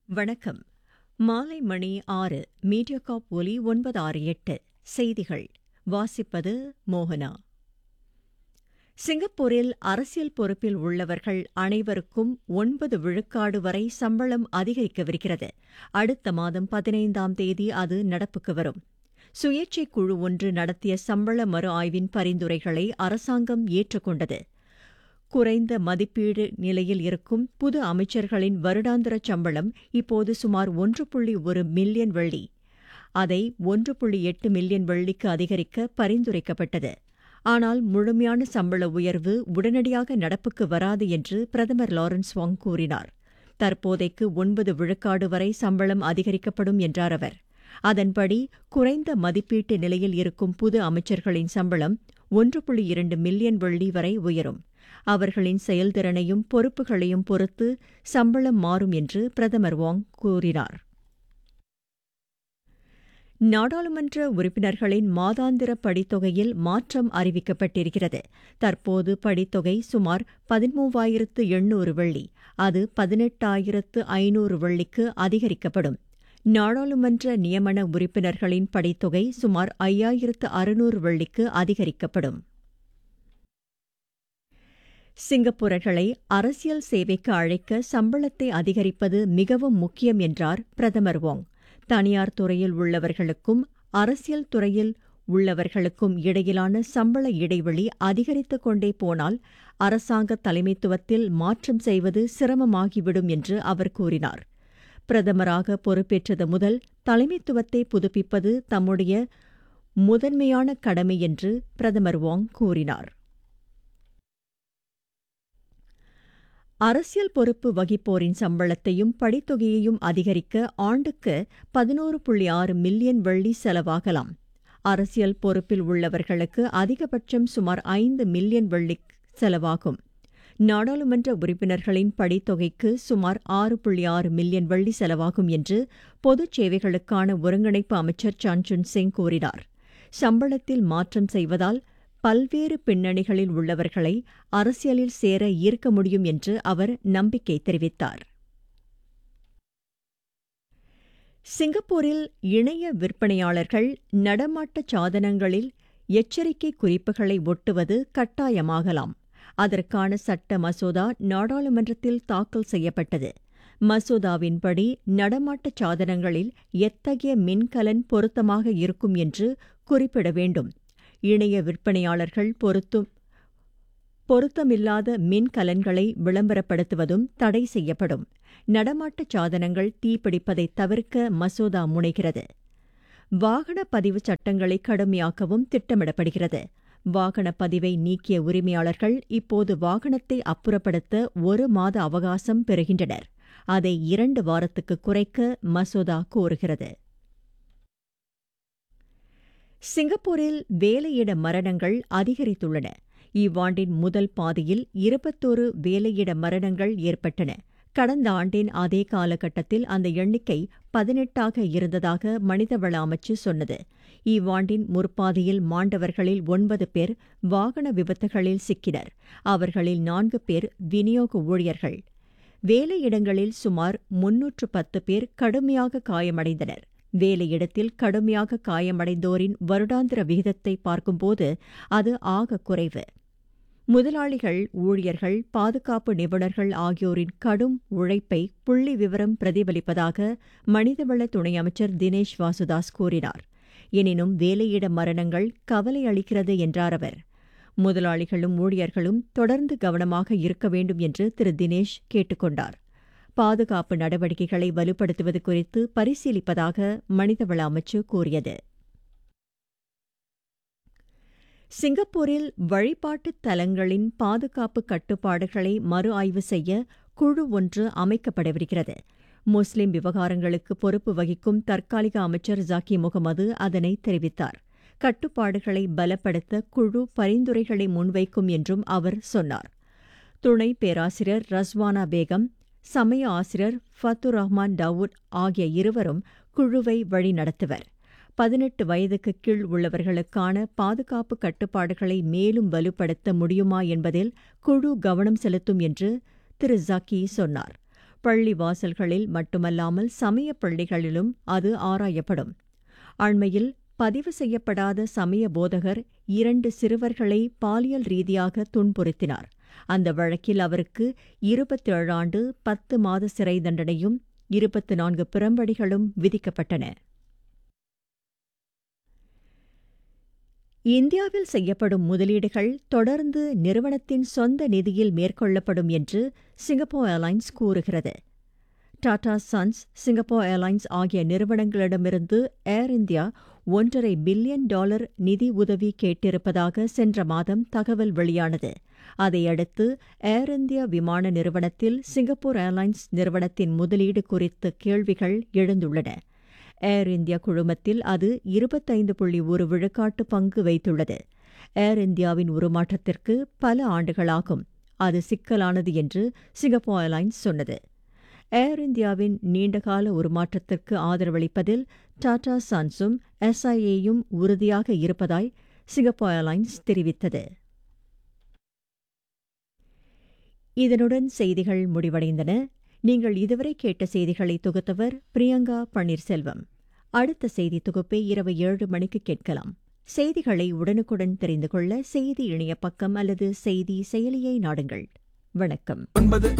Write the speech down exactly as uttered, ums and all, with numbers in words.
வணக்கம். மாலை மணி ஆறு. மீடியாகாப் ஒலி ஒன்பது ஆறு எட்டு. செய்திகள் வாசிப்பது மோகனா. சிங்கப்பூரில் அரசியல் பொறுப்பில் உள்ளவர்கள் அனைவருக்கும் ஒன்பது விழுக்காடு வரை சம்பளம் அதிகரிக்கவிருக்கிறது. அடுத்த மாதம் பதினைந்தாம் தேதி அது நடப்புக்கு வரும். சுயேட்சை குழு ஒன்று நடத்திய சம்பள மறு ஆய்வின் பரிந்துரைகளை அரசாங்கம் ஏற்றுக்கொண்டது. குறைந்த மதிப்பீடு நிலையில் இருக்கும் புது அமைச்சர்களின் வருடாந்திர சம்பளம் இப்போது சுமார் ஒன்று புள்ளி ஒரு மில்லியன் வெள்ளி. அதை ஒன்று புள்ளி எட்டு மில்லியன் வெள்ளிக்கு அதிகரிக்க பரிந்துரைக்கப்பட்டது. ஆனால் முழுமையான சம்பள உயர்வு உடனடியாக நடப்புக்கு வராது என்று பிரதமர் லாரன்ஸ் வாங் கூறினார். தற்போதைக்கு ஒன்பது விழுக்காடு வரை சம்பளம் அதிகரிக்கப்படும் என்றார் அவர். அதன்படி குறைந்த மதிப்பீட்டு நிலையில் இருக்கும் புது அமைச்சர்களின் சம்பளம் ஒன்று புள்ளி இரண்டு மில்லியன் வெள்ளி வரை உயரும். அவர்களின் செயல்திறனையும் பொறுப்புகளையும் பொறுத்து சம்பளம் மாறும் என்று பிரதமர் வாங் கூறினார். நாடாளுமன்ற உறுப்பினர்களின் மாதாந்திர படித்தொகையில் மாற்றம் அறிவிக்கப்பட்டிருக்கிறது. தற்போது படித்தொகை சுமார் பதிமூவாயிரத்து எண்ணூறு வெள்ளி. அது பதினெட்டாயிரத்து ஐநூறு வெள்ளிக்கு அதிகரிக்கப்படும். நாடாளுமன்ற நியமன உறுப்பினர்களின் படித்தொகை சுமார் ஐயாயிரத்து அறுநூறு வெள்ளிக்கு அதிகரிக்கப்படும். சிங்கப்பூரர்களை அரசியல் சேவைக்கு அழைக்க சம்பளத்தை அதிகரிப்பது மிகவும் முக்கியம் என்றார் பிரதமர் வாங். தனியார் துறையில் உள்ளவர்களுக்கும் அரசியல் துறையில் உள்ளவர்களுக்கும் இடையிலான சம்பள இடைவெளி அதிகரித்துக் கொண்டே போனால் அரசாங்க தலைமைத்துவத்தில் மாற்றம் செய்வது சிரமமாகிவிடும் என்று அவர் கூறினார். பிரதமராக பொறுப்பேற்றது முதல் தலைமைத்துவத்தை புதுப்பிப்பது தம்முடைய முதன்மையான கடமை என்று பிரதமர் வாங் கூறினார். அரசியல் பொறுப்பு வகிப்போரின் சம்பளத்தையும் படித்தொகையையும் அதிகரிக்க ஆண்டுக்கு பதினோரு புள்ளி ஆறு மில்லியன் வெள்ளி செலவாகலாம். அரசியல் பொறுப்பில் உள்ளவர்களுக்கு அதிகபட்சம் சுமார் ஐந்து மில்லியன் வெள்ளி செலவாகும். நாடாளுமன்ற உறுப்பினர்களின் படித்தொகைக்கு சுமார் ஆறு புள்ளி ஆறு மில்லியன் வெள்ளி செலவாகும் என்று பொதுச் சேவைகளுக்கான ஒருங்கிணைப்பு அமைச்சர் சான்சுன் சிங் கூறினார். சம்பளத்தில் மாற்றம் செய்வதால் பல்வேறு பின்னணிகளில் உள்ளவர்களை அரசியலில் சேர ஈர்க்க முடியும் என்று அவர் நம்பிக்கை தெரிவித்தார். சிங்கப்பூரில் இணைய விற்பனையாளர்கள் நடமாட்டச் சாதனங்களில் எச்சரிக்கை குறிப்புகளை ஒட்டுவது கட்டாயமாகலாம். அதற்கான சட்ட மசோதா நாடாளுமன்றத்தில் தாக்கல் செய்யப்பட்டது. மசோதாவின்படி நடமாட்டச் சாதனங்களில் எத்தகைய மின்கலன் பொருத்தமாக இருக்கும் என்று குறிப்பிட வேண்டும். இணைய விற்பனையாளர்கள் பொருத்தும் பொருத்தமில்லாத மின்கலன்களை விளம்பரப்படுத்துவதும் தடை செய்யப்படும். நடமாட்டச் சாதனங்கள் தீப்பிடிப்பதை தவிர்க்க மசோதா முனைகிறது. வாகன பதிவு சட்டங்களை கடுமையாக்கவும் திட்டமிடப்படுகிறது. வாகன பதிவை நீக்கிய உரிமையாளர்கள் இப்போது வாகனத்தை அப்புறப்படுத்த ஒரு மாத அவகாசம் பெறுகின்றனர். அதை இரண்டு வாரத்துக்கு குறைக்க மசோதா கோருகிறது. சிங்கப்பூரில் வேலையிட மரணங்கள் அதிகரித்துள்ளன. இவ்வாண்டின் முதல் பாதியில் இருபத்தொரு வேலையிட மரணங்கள் ஏற்பட்டன. கடந்த ஆண்டின் அதே காலகட்டத்தில் அந்த எண்ணிக்கை பதினெட்டாக இருந்ததாக மனிதவள அமைச்சு சொன்னது. இவ்வாண்டின் முற்பாதியில் மாண்டவர்களில் ஒன்பது பேர் வாகன விபத்துகளில் சிக்கினர். அவர்களில் நான்கு பேர் விநியோக ஊழியர்கள். வேலையிடங்களில் சுமார் முன்னூற்று பத்து பேர் கடுமையாக காயமடைந்தனர். வேலையிடத்தில் கடுமையாக காயமடைந்தோரின் வருடாந்திர விகிதத்தை பார்க்கும்போது அது ஆக குறைவு. முதலாளிகள், ஊழியர்கள், பாதுகாப்பு நிபுணர்கள் ஆகியோரின் கடும் உழைப்பை புள்ளி விவரம் பிரதிபலிப்பதாக மனிதவள துணை அமைச்சர் தினேஷ் வாசுதாஸ் கூறினார். எனினும் வேலையிட மரணங்கள் கவலை அளிக்கிறது என்றார் அவர். முதலாளிகளும் ஊழியர்களும் தொடர்ந்து கவனமாக இருக்க வேண்டும் என்று திரு தினேஷ் கேட்டுக் கொண்டார். பாதுகாப்பு நடவடிக்கைகளை வலுப்படுத்துவது குறித்து பரிசீலிப்பதாக மனிதவள அமைச்சு கூறியது. சிங்கப்பூரில் வழிபாட்டுத் தலங்களின் பாதுகாப்பு கட்டுப்பாடுகளை மறு ஆய்வு செய்ய குழு ஒன்று அமைக்கப்படவிருக்கிறது. முஸ்லிம் விவகாரங்களுக்கு பொறுப்பு வகிக்கும் தற்காலிக அமைச்சர் ஜாக்கி முகமது அதனை தெரிவித்தார். கட்டுப்பாடுகளை பலப்படுத்த குழு பரிந்துரைகளை முன்வைக்கும் என்றும் அவர் சொன்னார். துணை பேராசிரியர் ரஸ்வானா பேகம், சமய ஆசிரியர் ஃபத்துர் ரஹ்மான் தாவூத் ஆகிய இருவரும் குழுவை வழிநடத்துவர். பதினெட்டு வயதுக்கு கீழ் உள்ளவர்களுக்கான பாதுகாப்பு கட்டுப்பாடுகளை மேலும் வலுப்படுத்த முடியுமா என்பதில் குழு கவனம் செலுத்தும் என்று திரு ஜக்கி சொன்னார். பள்ளி வாசல்களில் மட்டுமல்லாமல் சமய பள்ளிகளிலும் அது ஆராயப்படும். அண்மையில் பதிவு செய்யப்படாத சமய போதகர் இரண்டு சிறுவர்களை பாலியல் ரீதியாக துன்புறுத்தினார். அந்த வழக்கில் அவருக்கு இருபத்தேழு ஆண்டு பத்து மாத சிறை தண்டனையும் இருபத்து நான்கு பிறம்படிகளும் விதிக்கப்பட்டன. இந்தியாவில் செய்யப்படும் முதலீடுகள் தொடர்ந்து நிறுவனத்தின் சொந்த நிதியில் மேற்கொள்ளப்படும் என்று சிங்கப்பூர் ஏர்லைன்ஸ் கூறுகிறது. டாடா சன்ஸ், சிங்கப்பூர் ஏர்லைன்ஸ் ஆகிய நிறுவனங்களிடமிருந்து ஏர் இந்தியா ஒன்றரை பில்லியன் டாலர் நிதி உதவி கேட்டிருப்பதாக சென்ற மாதம் தகவல் வெளியானது. அதையடுத்து ஏர் இந்தியா விமான நிறுவனத்தில் சிங்கப்பூர் ஏர்லைன்ஸ் நிறுவனத்தின் முதலீடு குறித்த கேள்விகள் எழுந்துள்ளன. ஏர் இந்தியா குழுமத்தில் அது இருபத்தைந்து புள்ளி ஒரு விழுக்காட்டு பங்கு வைத்துள்ளது. ஏர் இந்தியாவின் உருமாற்றத்திற்கு பல ஆண்டுகளாகும். அது சிக்கலானது என்று சிங்கப்பூர் ஏர்லைன்ஸ் சொன்னது. ஏர் இந்தியாவின் நீண்டகால உருமாற்றத்திற்கு ஆதரவளிப்பதில் டாடா சன்ஸும் எஸ்ஐஏயும் உறுதியாக இருப்பதாய் சிங்கப்பூர் ஏர்லைன்ஸ் தெரிவித்தது. இதனுடன் செய்திகள் முடிவடைந்தன. நீங்கள் இதுவரை கேட்ட செய்திகளை தொகுத்தவர் பிரியங்கா பன்னீர்செல்வம். அடுத்த செய்தி தொகுப்பை இரவு ஏழு மணிக்கு கேட்கலாம். செய்திகளை உடனுக்குடன் தெரிந்து கொள்ள செய்தி இணைய பக்கம் அல்லது செய்தி செயலியை நாடுங்கள். வணக்கம்.